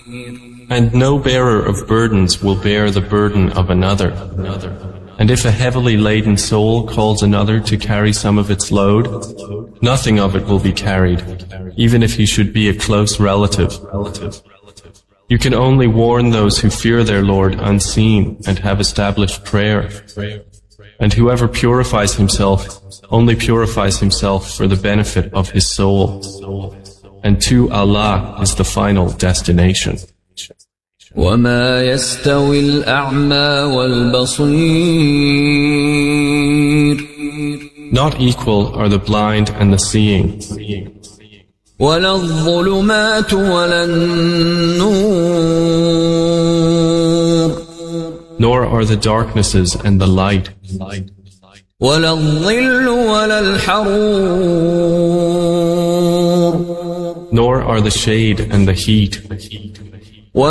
And no bearer of burdens will bear the burden of another. And if a heavily laden soul calls another to carry some of its load, nothing of it will be carried, even if he should be a close relative. You can only warn those who fear their Lord unseen and have established prayer. And whoever purifies himself only purifies himself for the benefit of his soul. And to Allah is the final destination. وما يستوي الأعمى والبصير Not equal are the blind and the seeing, ولا الظلمات ولا النور nor are the darknesses and the light, ولا الظل ولا الحرور nor are the shade and the heat,